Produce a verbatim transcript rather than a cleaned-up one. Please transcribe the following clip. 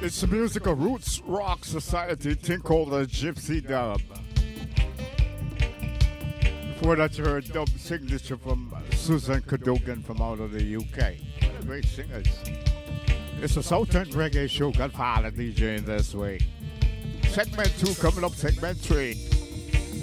It's the musical roots rock society thing called the Gypsy Dub. Before that, you heard dub signature from Susan Cadogan from out of the U K. Great singers. It's a Southern Reggae show. Godfather DJing this week. Segment two coming up. Segment three.